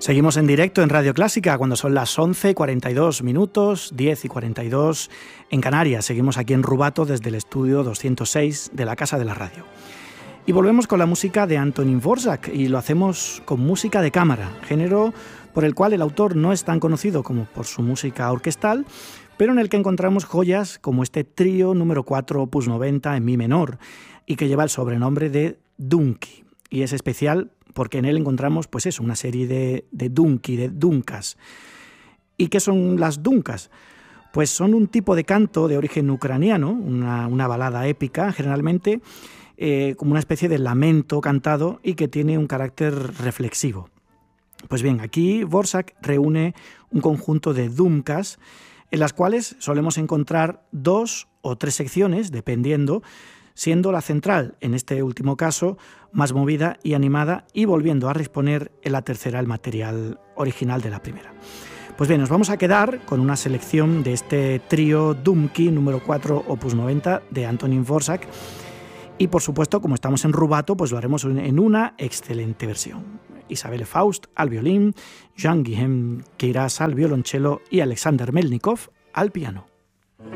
Seguimos en directo en Radio Clásica cuando son las 11:42, 10:42 en Canarias. Seguimos aquí en Rubato desde el estudio 206 de la Casa de la Radio. Y volvemos con la música de Antonín Dvořák y lo hacemos con música de cámara, género por el cual el autor no es tan conocido como por su música orquestal, pero en el que encontramos joyas como este trío número 4, opus 90 en mi menor, y que lleva el sobrenombre de Dunki. Y es especial porque en él encontramos pues eso, una serie de dunki, de dunkas. ¿Y qué son las dunkas? Pues son un tipo de canto de origen ucraniano, una balada épica generalmente, como una especie de lamento cantado y que tiene un carácter reflexivo. Pues bien, aquí Dvořák reúne un conjunto de dunkas en las cuales solemos encontrar 2 o 3 secciones, dependiendo, siendo la central, en este último caso, más movida y animada y volviendo a reexponer en la tercera el material original de la primera. Pues bien, nos vamos a quedar con una selección de este trío Dunki número 4, opus 90 de Antonín Dvořák y por supuesto, como estamos en Rubato, pues lo haremos en una excelente versión. Isabelle Faust al violín, Jean-Guillaume Queyras al violonchelo y Alexander Melnikov al piano.